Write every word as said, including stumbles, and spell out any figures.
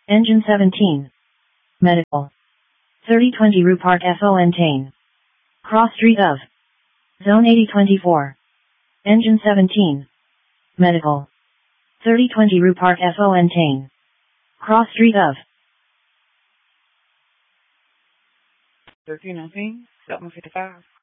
Engine seventeen. Medical. thirty twenty Rue Park Fontaine. Cross Street of. Zone eighty twenty-four. Engine seventeen. Medical. thirty twenty Rue Park Fontaine. Cross Street of. thirteen nineteen, seven fifty-five.